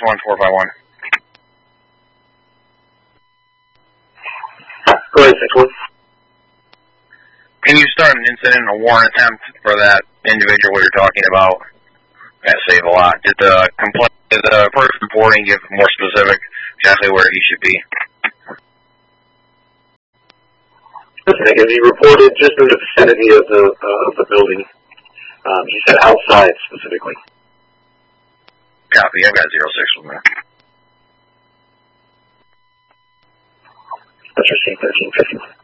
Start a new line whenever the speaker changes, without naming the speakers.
61451.
Go ahead, 61.
Can you start an incident and a warrant attempt for that individual you're talking about? That save a lot. Did the person reporting give more specific exactly where he should be?
Listen, he reported just in the vicinity of the building. He said outside specifically.
Copy. I've got 06 with me.
That's received 1351.